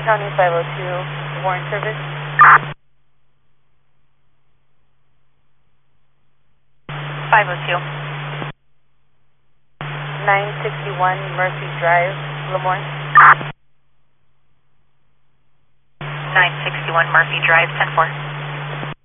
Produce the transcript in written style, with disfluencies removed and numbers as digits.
County 502, Warrant Service. 502. 961 Murphy Drive, Lemoore. 961 Murphy Drive, 10-4.